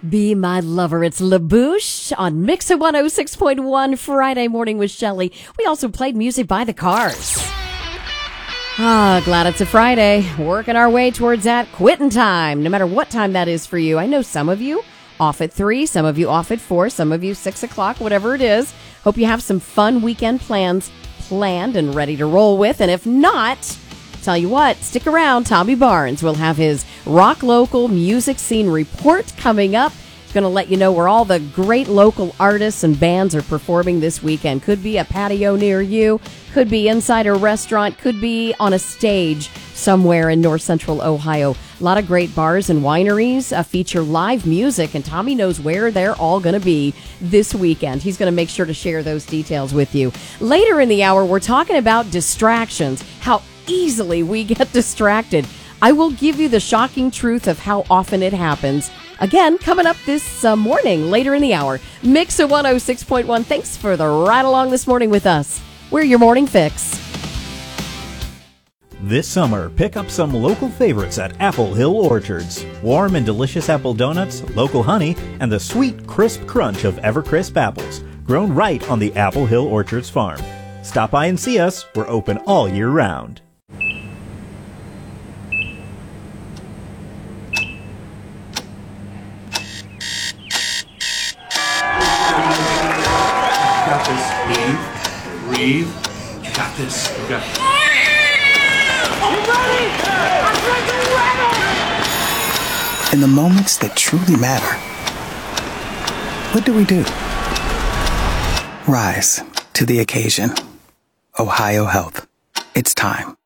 Be My Lover. It's LaBouche on Mix 106.1 Friday morning with Shelley. We also played music by the Cars. Glad it's a Friday. Working our way towards that quitting time, no matter what time that is for you. I know some of you off at 3, some of you off at 4, some of you 6 o'clock, whatever it is. Hope you have some fun weekend plans planned and ready to roll with. And if not, tell you what, stick around. Tommy Barnes will have his Rock Local Music Scene Report coming up. He's going to let you know where all the great local artists and bands are performing this weekend. Could be a patio near you, could be inside a restaurant, could be on a stage somewhere in north central Ohio. A lot of great bars and wineries feature live music, and Tommy knows where they're all going to be this weekend. He's going to make sure to share those details with you. Later in the hour, we're talking about distractions, how easily we get distracted. I will give you the shocking truth of how often it happens. Again, coming up this morning, later in the hour. Mix 106.1. Thanks for the ride along this morning with us. We're your morning fix. This summer, pick up some local favorites at Apple Hill Orchards. Warm and delicious apple donuts, local honey, and the sweet, crisp crunch of Evercrisp apples, grown right on the Apple Hill Orchards farm. Stop by and see us. We're open all year round. Got this. Breathe. You got this. You got this. In the moments that truly matter, what do? Rise to the occasion. Ohio Health. It's time.